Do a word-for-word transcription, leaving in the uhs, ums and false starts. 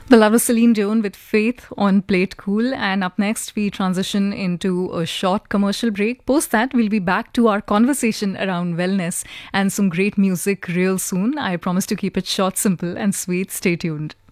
The love of Celine Dion with Faith on Plate Cool. And up next, we transition into a short commercial break. Post that, we'll be back to our conversation around wellness and some great music real soon. I promise to keep it short, simple, and sweet. Stay tuned.